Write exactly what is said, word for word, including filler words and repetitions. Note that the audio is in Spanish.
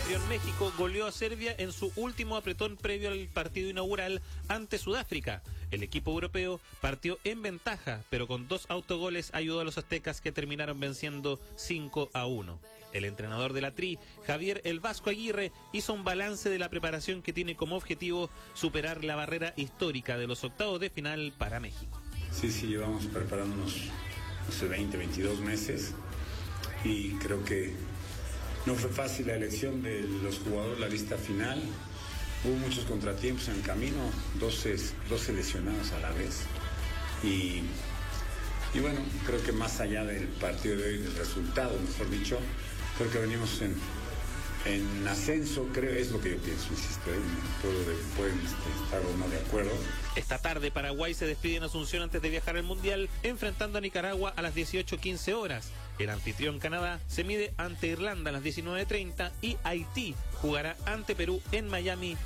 anfitrión México goleó a Serbia en su último apretón previo al partido inaugural ante Sudáfrica. El equipo europeo partió en ventaja, pero con dos autogoles ayudó a los aztecas, que terminaron venciendo cinco a uno. El entrenador de la Tri, Javier El Vasco Aguirre, hizo un balance de la preparación que tiene como objetivo superar la barrera histórica de los octavos de final para México. Sí, sí, llevamos preparándonos hace veinte, veintidós meses y creo que no fue fácil la elección de los jugadores, la lista final. Hubo muchos contratiempos en el camino, doce, doce lesionados a la vez. Y, y bueno, creo que más allá del partido de hoy, del resultado, mejor dicho, creo que venimos en, en ascenso, creo, es lo que yo pienso, insisto, ¿eh? Todo pueden este, estar o no de acuerdo. Esta tarde Paraguay se despide en Asunción antes de viajar al Mundial, enfrentando a Nicaragua a las dieciocho quince horas. El anfitrión Canadá se mide ante Irlanda a las diecinueve treinta y Haití jugará ante Perú en Miami